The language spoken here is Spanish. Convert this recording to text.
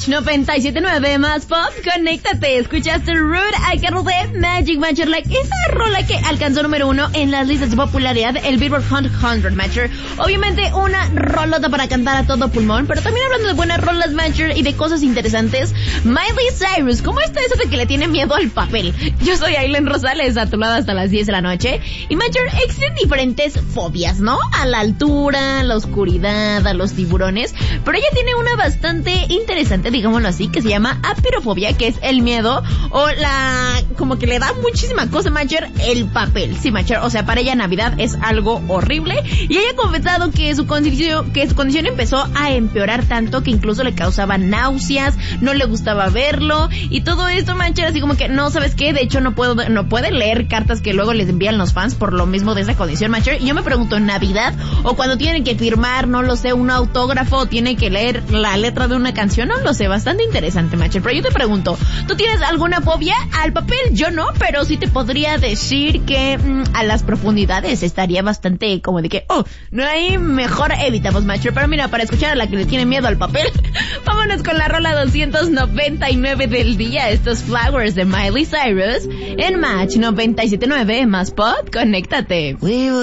Match 97.9 más pop, conéctate. Escuchaste Rude a cargo de Magic Matcher, esa rola que alcanzó número 1 en las listas de popularidad, el Billboard Hot 100 Matcher. Obviamente una rolota para cantar a todo pulmón, pero también hablando de buenas rolas Matcher y de cosas interesantes, Miley Cyrus, ¿cómo está eso de que le tiene miedo al papel? Yo soy Aileen Rosales, a tu lado hasta las 10 de la noche, y Matcher, existen diferentes fobias, ¿no? A la altura, a la oscuridad, a los tiburones, pero ella tiene una bastante interesante, digámoslo así, que se llama apirofobia, que es el miedo o como que le da muchísima cosa, Matcher, el papel. Sí, Matcher, o sea, para ella Navidad es algo horrible, y ella ha confesado que su condición empezó a empeorar tanto que incluso le causaba náuseas, no le gustaba verlo, y todo esto, Matcher, así como que, no, ¿sabes qué? De hecho, no puede leer cartas que luego les envían los fans por lo mismo de esa condición, Matcher, y yo me pregunto, ¿en Navidad o cuando tienen que firmar, no lo sé, un autógrafo, o tienen que leer la letra de una canción? No lo sé, bastante interesante, Matcher, pero yo te pregunto, ¿tú tienes alguna fobia al papel? Yo no, pero sí te podría decir que a las profundidades estaría bastante como de que, no hay, mejor evitamos, Matcher. Pero mira, para escuchar a la que le tiene miedo al papel, vámonos con la rola 299 del día, estos Flowers de Miley Cyrus en Match 97.9 más pop, conéctate.